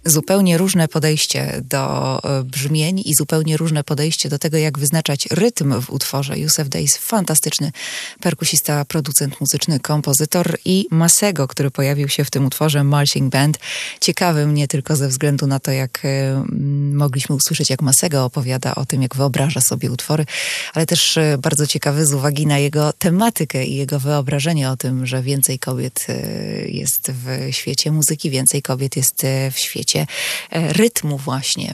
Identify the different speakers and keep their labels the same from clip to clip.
Speaker 1: zupełnie różne podejście do brzmień i zupełnie różne podejście do tego, jak wyznaczać rytm w utworze. Yusuf Days, fantastyczny perkusista, producent muzyczny, kompozytor, i Masego, który pojawił się w tym utworze Marching Band. Ciekawym nie tylko ze względu na to, jak mogliśmy usłyszeć, jak Masego opowiada o tym, jak wyobraża sobie utwory, ale też bardzo ciekawy z uwagi na jego tematykę i jego wyobrażenie o tym, że więcej kobiet jest w świecie muzyki, więcej kobiet jest w świecie rytmu właśnie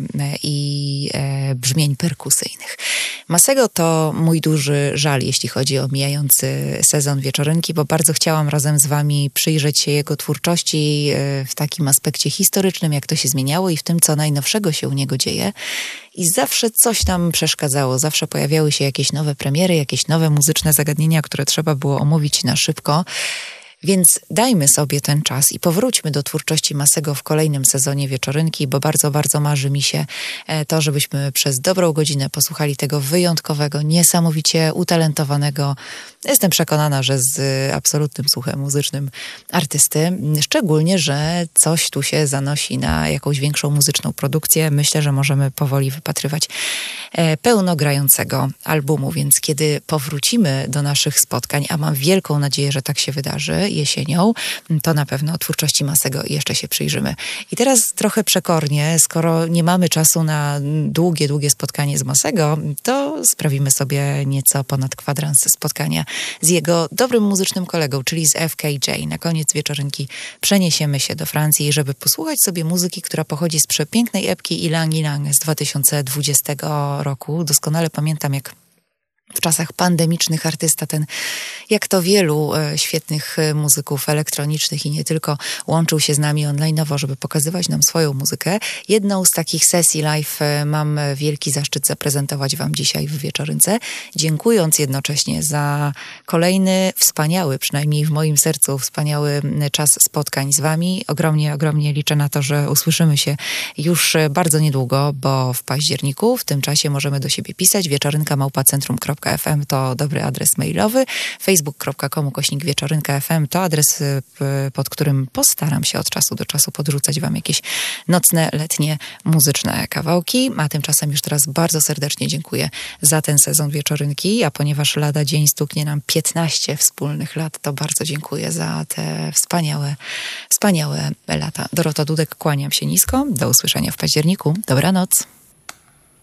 Speaker 1: i brzmień perkusyjnych. Masego to mój duży żal, jeśli chodzi o mijający sezon Wieczorynki, bo bardzo chciałam razem z wami przyjrzeć się jego twórczości w takim aspekcie historycznym, jak to się zmieniało i w tym, co najnowszego się u niego dzieje. I zawsze coś tam przeszkadzało, zawsze pojawiały się jakieś nowe premiery, jakieś nowe muzyczne zagadnienia, które trzeba było omówić na szybko. Więc dajmy sobie ten czas i powróćmy do twórczości Masego w kolejnym sezonie Wieczorynki, bo bardzo, bardzo marzy mi się to, żebyśmy przez dobrą godzinę posłuchali tego wyjątkowego, niesamowicie utalentowanego, jestem przekonana, że z absolutnym słuchem muzycznym artysty. Szczególnie, że coś tu się zanosi na jakąś większą muzyczną produkcję. Myślę, że możemy powoli wypatrywać pełnogrającego albumu, więc kiedy powrócimy do naszych spotkań, a mam wielką nadzieję, że tak się wydarzy jesienią, to na pewno o twórczości Masego jeszcze się przyjrzymy. I teraz trochę przekornie, skoro nie mamy czasu na długie spotkanie z Masego, to sprawimy sobie nieco ponad kwadrans spotkania z jego dobrym muzycznym kolegą, czyli z FKJ. Na koniec Wieczorynki przeniesiemy się do Francji, żeby posłuchać sobie muzyki, która pochodzi z przepięknej epki Ilang Ilang z 2020 roku. Doskonale pamiętam, jak w czasach pandemicznych artysta ten, jak to wielu świetnych muzyków elektronicznych i nie tylko, łączył się z nami online'owo, żeby pokazywać nam swoją muzykę. Jedną z takich sesji live mam wielki zaszczyt zaprezentować wam dzisiaj w Wieczorynce, dziękując jednocześnie za kolejny wspaniały, przynajmniej w moim sercu wspaniały czas spotkań z wami. Ogromnie liczę na to, że usłyszymy się już bardzo niedługo, bo w październiku. W tym czasie możemy do siebie pisać. wieczorynka@centrum.fm to dobry adres mailowy. facebook.com/wieczorynka.fm to adres, pod którym postaram się od czasu do czasu podrzucać wam jakieś nocne, letnie, muzyczne kawałki. A tymczasem już teraz bardzo serdecznie dziękuję za ten sezon Wieczorynki, a ponieważ lada dzień stuknie nam 15 wspólnych lat, to bardzo dziękuję za te wspaniałe lata. Dorota Dudek, kłaniam się nisko. Do usłyszenia w październiku. Dobranoc.